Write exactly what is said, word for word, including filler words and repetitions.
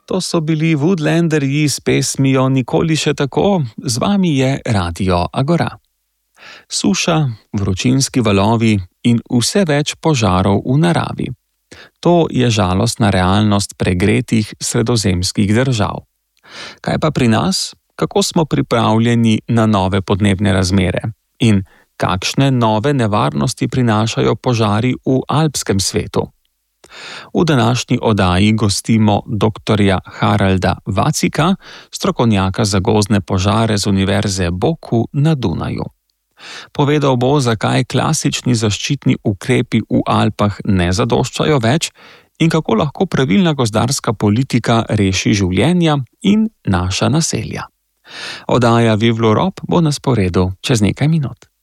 To so bili Woodlanderji s pesmijo Nikoli še tako, z vami je Radio Agora. Suša, vročinski valovi in vse več požarov v naravi. To je žalostna realnost pregretih sredozemskih držav. Kaj pa pri nas? Kako smo pripravljeni na nove podnebne razmere? In kakšne nove nevarnosti prinašajo požari v alpskem svetu? V današnji oddaji gostimo doktorja Haralda Vacika, strokovnjaka za gozdne požare z Univerze Boku na Dunaju. Povedal bo, zakaj klasični zaščitni ukrepi v Alpah ne zadoščajo več in kako lahko pravilna gozdarska politika reši življenja in naša naselja. Oddaja Vivlo Rob bo na sporedu čez nekaj minut.